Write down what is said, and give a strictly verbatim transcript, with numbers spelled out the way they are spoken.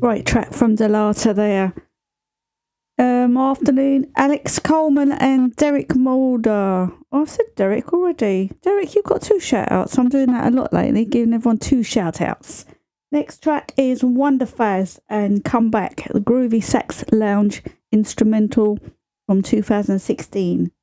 Right track from Delata there. Um, afternoon, Alex Coleman and Derek Mulder. Oh, I've said Derek already. Derek, you've got two shout outs. I'm doing that a lot lately, giving everyone two shout outs. Next track is Wonder Faz and Come Back, the Groovy Sax Lounge instrumental from two thousand sixteen.